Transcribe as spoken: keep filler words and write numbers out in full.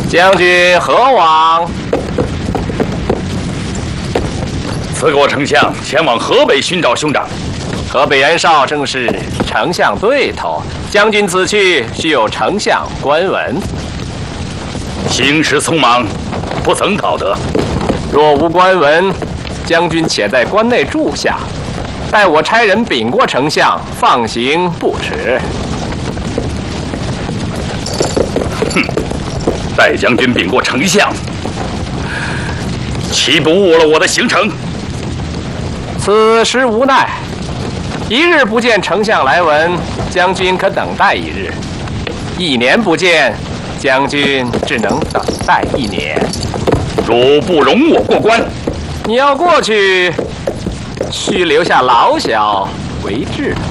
将军何往？ 赐国丞相前往河北寻找兄长。 河北袁绍正是丞相对头，将军此去需有丞相官文。 行事匆忙，不曾讨得。 若无官文，将军且在关内住下，待我差人禀过丞相，放行不迟。 哼，待将军禀过丞相，岂不误了我的行程？ 此时无奈，一日不见丞相来文，将军可等待一日；一年不见，将军只能等待一年。 主不容我过关， 你要过去，需留下老小为质。